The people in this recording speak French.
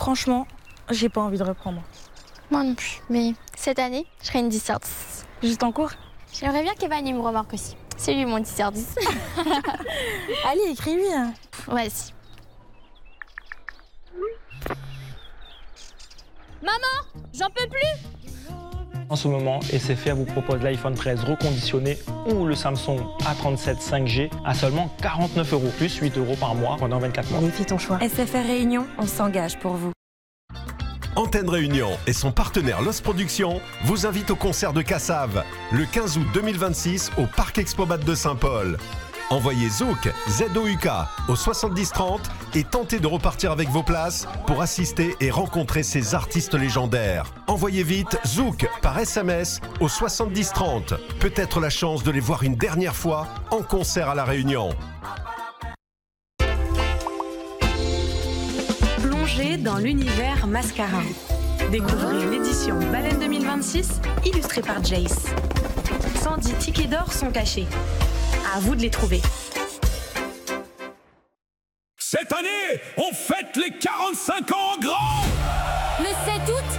Franchement, j'ai pas envie de reprendre. Moi non plus, mais cette année, je serai une 10 sur 10. Juste en cours? J'aimerais bien qu'Evan me remarque aussi. C'est lui mon 10 sur 10. Allez, écris-lui. Vas-y. Maman, j'en peux plus. En ce moment, SFR vous propose l'iPhone 13 reconditionné ou le Samsung A37 5G à seulement 49 € plus 8 € par mois pendant 24 mois. Vérifie ton choix. SFR Réunion, on s'engage pour vous. Antenne Réunion et son partenaire Los Productions vous invitent au concert de Cassav le 15 août 2026 au Parc Expomat de Saint-Paul. Envoyez Zouk, Z-O-U-K au 7030 et tentez de repartir avec vos places pour assister et rencontrer ces artistes légendaires. Envoyez vite Zouk par SMS au 7030. Peut-être la chance de les voir une dernière fois en concert à La Réunion. Plongez dans l'univers Mascarin. Découvrez l'édition Baleine 2026 illustrée par Jace. 110 tickets d'or sont cachés. À vous de les trouver. Cette année, on fête les 45 ans en grand. Le 7 août,